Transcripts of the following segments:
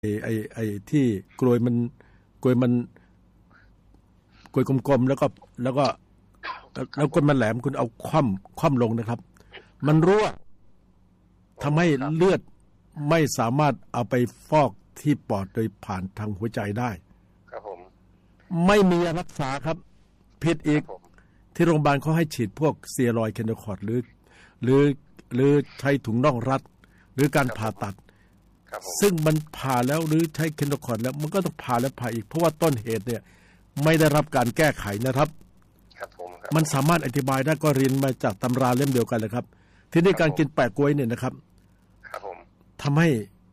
ไอ้ที่กลวยมันกลวยกลมๆแล้วก้นมันแหลมคุณเอาคว่ำลงนะครับมันรั่วทำให้เลือดไม่สามารถเอาไปฟอกที่ปอดโดยผ่านทางหัวใจได้ครับผมไม่มีรักษาครับผิดอีกที่โรงพยาบาลเขาให้ฉีดพวกสเตียรอยด์เคโนคอร์ดหรือใช้ถุงน่องรัดหรือการผ่าตัดซึ่งมันผ่าแล้วหรือใช้เคโนคอร์ดแล้วมันก็ต้องผ่าแล้วผ่าอีกเพราะว่าต้นเหตุเนี่ยไม่ได้รับการแก้ไขนะครับมันสามารถอธิบายได้ก็เรียนมาจากตำราเล่มเดียวกันเลยครับทีนี้การกินแปะกล้วยเนี่ยนะครับทำให้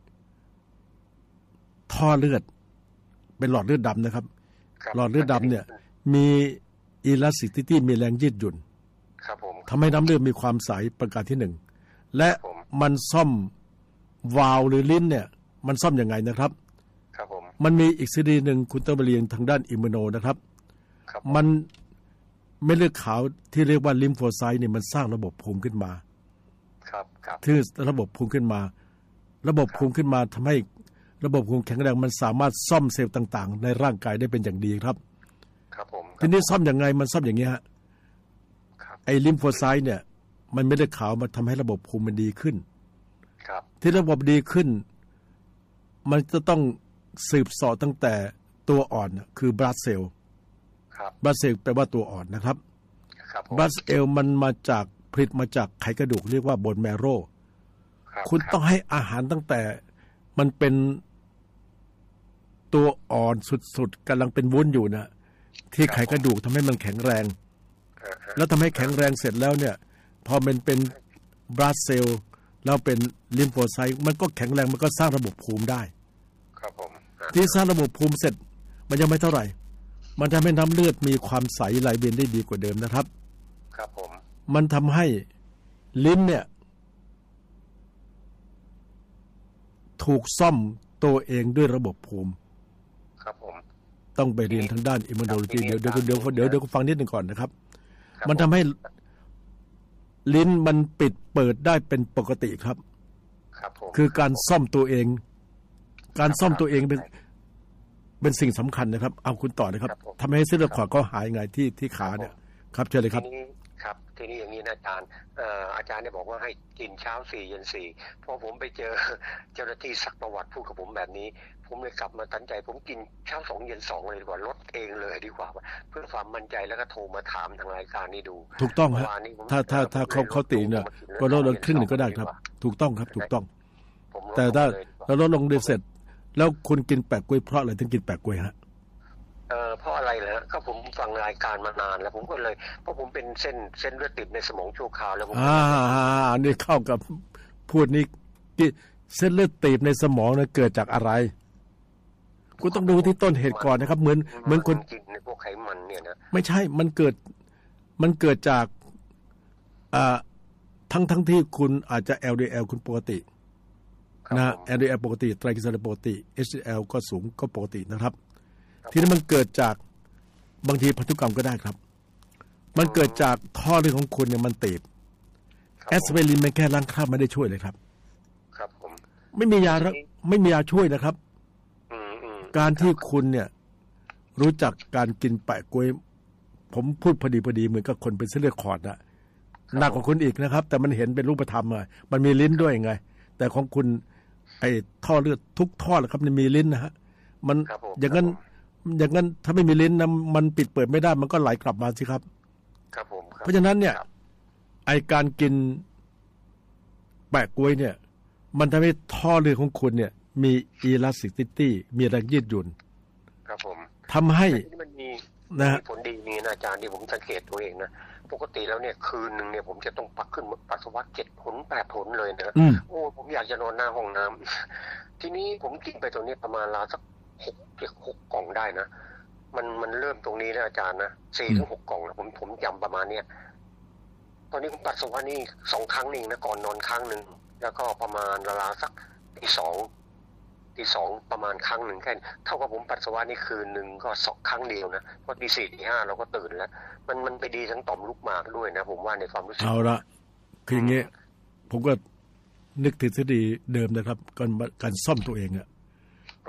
ท่อเลือดเป็นหลอดเลือดดำนะครับหลอดเลือดดำเนี่ยมีอิลาสติซิตี้มีแรงยืดหยุ่นทำให้น้ำเลือดมีความใสประการที่หนึ่งและมันซ่อมวาล์วหรือลิ้นเนี่ยมันซ่อมยังไงนะครับมันมีอีกซีรีส์หนึ่งคุณต้องไปเรียนทางด้านอิมมูโนนะครับมันไม่เลือดขาวที่เรียกว่าลิมโฟไซต์เนี่ยมันสร้างระบบภูมิขึ้นมาที่ระบบภูมิขึ้นมาทำให้ระบบภูมิแข็งแรงมันสามารถซ่อมเซลล์ต่างๆในร่างกายได้เป็นอย่างดีครับทีนี้ซ่อมอย่างไงมันซ่อมอย่างนี้ฮะไอ้ลิมโฟไซต์เนี่ยมันไม่เลือดขาวมันทำให้ระบบภูมิมันดีขึ้นที่ระบบดีขึ้นมันจะต้องสืบเสาะตั้งแต่ตัวอ่อนคือบลัดเซลล์บลัดเซลล์แปลว่าตัวอ่อนนะครับบลัดเซลล์มันมาจากผลิตมาจากไขกระดูกเรียกว่าโบนแมโรคุณต้องให้อาหารตั้งแต่มันเป็นตัวอ่อนสุดๆกำลังเป็นวุ้นอยู่นะที่ไขกระดูกทำให้มันแข็งแรงแล้วทำให้แข็งแรงเสร็จแล้วเนี่ยพอมันเป็นบลัดเซลล์แล้วเป็นลิมโฟไซต์มันก็แข็งแรงมันก็สร้างระบบภูมิได้ที่สร้างระบบภูมิเสร็จมันยังไม่เท่าไหร่มันทำให้น้ำเลือดมีความใสไหลเวียนได้ดีกว่าเดิมนะครับมันทำให้ลิ้นเนี่ยถูกซ่อมตัวเองด้วยระบบภูมิต้องไปเรียนทางด้านอิมมูโนโลจีเดี๋ยวฟังนิดหนึ่งก่อนนะครับมันทำให้ลิ้นมันปิดเปิดได้เป็นปกติครับคือการซ่อมตัวเองเป็นสิ่งสำคัญนะครับเอาคุณต่อนะครับทำให้เส้นเลือดขวาก็หายไงที่ขาเนี่ยครับเชิญเลยครับทีนี้อย่างนี้นะอาจารย์เนี่ยบอกว่าให้กินเช้า4เย็น4พอผมไปเจอเจ้าหน้าที่ซักประวัติพูดกับผมแบบนี้ผมเลยกลับมาตัดใจผมกินเช้า2เย็น2เลยดีกว่าลดเองเลยดีกว่าเพื่อความมั่นใจแล้วก็โทรมาถามทางรายการนี้ดูถูกต้องครับถ้าเขาตีเนี่ยก็ลดลงครึ่งหนึ่งก็ได้ครับถูกต้องครับถูกต้องแต่ถ้าเราลดลงเสร็จแล้วคุณกินแปะกล้วยเพราะอะไรถึงกินแปะกล้วยฮะเพราะอะไรล่ะก็ผมฟังรายการมานานแล้วผมก็เลยเพราะผมเป็นเส้นเลือดติดในสมองชั่วคราวแล้วผมนี่เข้ากับพูดนี้เส้นเลือดตีบในสมองเกิดจากอะไรคุณต้องดูที่ต้นเหตุก่อนนะครับเหมือนคนกินในพวกไขมันเนี่ยนะไม่ใช่มันเกิดจากทั้งที่คุณอาจจะ LDL คุณปกตินะ LDL ปกติไตรกลีเซอไรด์ปกติ HDL ก็สูงก็ปกตินะครับทีนี้มันเกิดจากบางทีพันธุกรรมก็ได้ครับมันเกิดจากท่อเลือดของคุณเนี่ยมันตีบแอสไพรินมันแค่ล้างคราบไม่ได้ช่วยเลยครับไม่มียาช่วยนะครับการที่คุณเนี่ยรู้จักการกินแปะกล้วยผมพูดพอดีเหมือนกับคนเป็นเส้นเลือดขอดนะหนักกว่าคนอีกนะครับแต่มันเห็นเป็นรูปธรรมอ่ะมันมีลิ้นด้วยไงแต่ของคุณไอ้ท่อเลือดทุกท่อแหละครับมันมีลิ้นนะฮะมันอย่างนั้นถ้าไม่มีลิ้นนะมันปิดเปิดไม่ได้มันก็ไหลกลับมาสิครับเพราะฉะนั้นเนี่ยไอ้การกินแปะกล้วยเนี่ยมันทำให้ท่อเลือดของคุณเนี่ยมีอิลาสติซิตี้มีแรงยืดหยุ่นทำให้มันมีผลดีมีนะอาจารย์ที่ผมสังเกตตัวเองนะปกติแล้วเนี่ยคืนนึงเนี่ยผมจะต้องขึ้นปัสสาวะ7 ผล 8 ผลเลยนะโอ้ผมอยากจะนอนหน้าห้องน้ำทีนี้ผมกินไปตัวนี้ประมาณสัก6 กล่องได้นะมันเริ่มตรงนี้นะอาจารย์นะ4 ถึง 6 กล่องนะผมจำประมาณเนี้ยตอนนี้ผมปัสสาวะนี่2 ครั้งนึงนะก่อนนอนครั้งนึงแล้วก็ประมาณเวลาสักตีสองประมาณครั้งหนึ่งแค่เท่ากับผมปัสสาวะนี่คืนหนึ่งก็2 ครั้งเดียวนะพอตี 4 ตี 5เราก็ตื่นแล้วมันไปดีทั้งต่อมลูกหมากด้วยนะผมว่าในความรู้สึกเอาละคืออย่างเงี้ยผมก็นึกถึงทฤษฎีเดิมนะครับการซ่อมตัวเองอะ